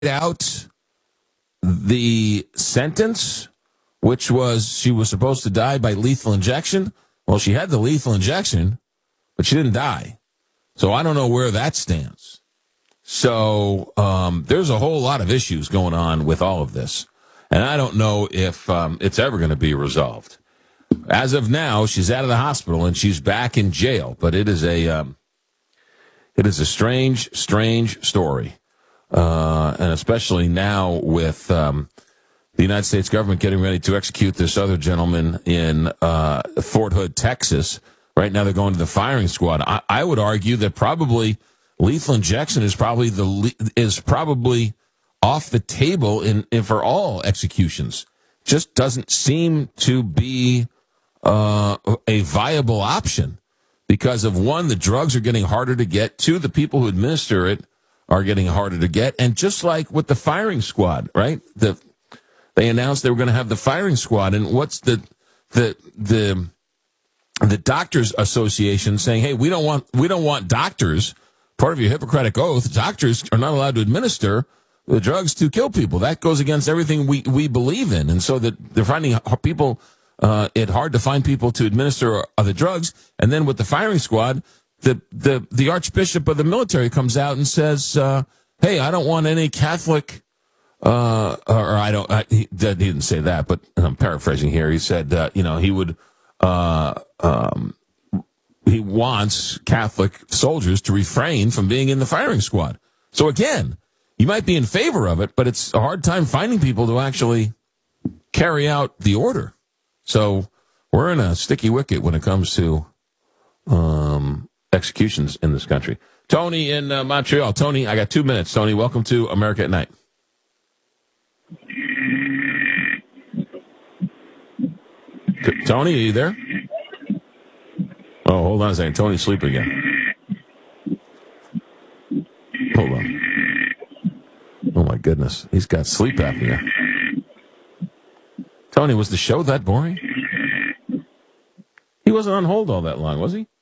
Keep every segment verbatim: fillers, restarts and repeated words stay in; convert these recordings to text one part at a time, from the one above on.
out the sentence, which was she was supposed to die by lethal injection. Well, she had the lethal injection, but she didn't die. So I don't know where that stands. So um, there's a whole lot of issues going on with all of this. And I don't know if um, it's ever going to be resolved. As of now, she's out of the hospital and she's back in jail. But it is a um, it is a strange, strange story. Uh, and especially now with um, the United States government getting ready to execute this other gentleman in uh, Fort Hood, Texas. Right now they're going to the firing squad. I, I would argue that probably lethal injection is probably the is probably off the table in, in for all executions. Just doesn't seem to be uh, a viable option because of, one, the drugs are getting harder to get. Two, the people who administer it are getting harder to get. And just like with the firing squad, right? The they announced they were going to have the firing squad, and what's the the the the Doctors Association saying, "Hey, we don't want we don't want doctors. Part of your Hippocratic oath, doctors are not allowed to administer the drugs to kill people. That goes against everything we we believe in." And so that they're finding people uh, it hard to find people to administer the drugs. And then with the firing squad, the the the Archbishop of the military comes out and says, uh, "Hey, I don't want any Catholic." Uh, or I don't. I, he, he didn't say that, but I'm paraphrasing here. He said, uh, you know, he would. Uh, um, he wants Catholic soldiers to refrain from being in the firing squad. So again, you might be in favor of it, but it's a hard time finding people to actually carry out the order. So we're in a sticky wicket when it comes to um, executions in this country. Tony in uh, Montreal. Tony, I got two minutes. Tony, welcome to America at Night. T- Tony, are you there? Oh, hold on a second. Tony's sleeping again. Hold on. Oh, my goodness. He's got sleep apnea. Tony, was the show that boring? He wasn't on hold all that long, was he?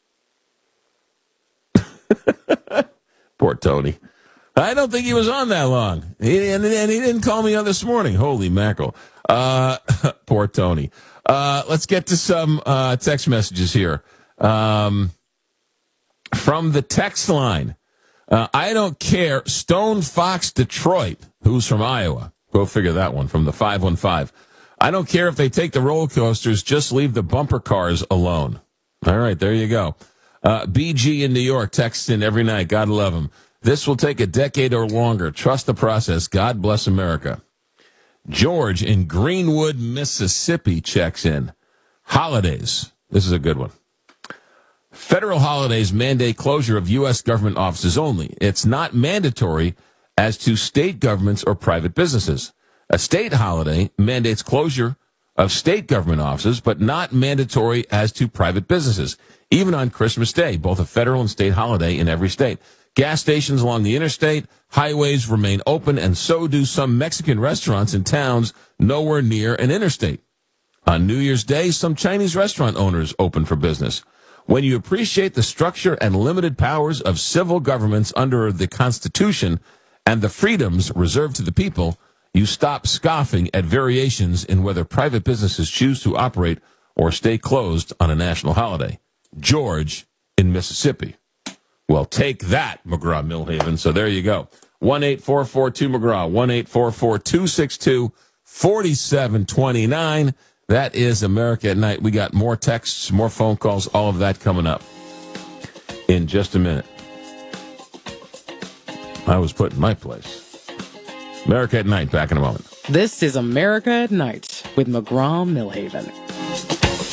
Poor Tony. I don't think he was on that long. He, and, and he didn't call me on this morning. Holy mackerel. Uh, poor Tony. Uh, let's get to some uh, text messages here. Um, from the text line. Uh, I don't care. Stone Fox Detroit, who's from Iowa. Go figure that one from the five one five. I don't care if they take the roller coasters, just leave the bumper cars alone. All right, there you go. Uh, B G in New York texts in every night. God love him. This will take a decade or longer. Trust the process. God bless America. George in Greenwood, Mississippi checks in. Holidays. This is a good one. Federal holidays mandate closure of U S government offices only. It's not mandatory as to state governments or private businesses. A state holiday mandates closure of state government offices, but not mandatory as to private businesses. Even on Christmas Day, both a federal and state holiday in every state. Gas stations along the interstate, highways remain open, and so do some Mexican restaurants in towns nowhere near an interstate. On New Year's Day, some Chinese restaurant owners open for business. When you appreciate the structure and limited powers of civil governments under the Constitution and the freedoms reserved to the people, you stop scoffing at variations in whether private businesses choose to operate or stay closed on a national holiday. George in Mississippi. Well, take that, McGraw-Milhaven. So there you go. one eight four four two McGraw, one eight four four two six two four seven two nine. That is America at Night. We got more texts, more phone calls, all of that coming up in just a minute. I was put in my place. America at Night, back in a moment. This is America at Night with McGraw-Milhaven.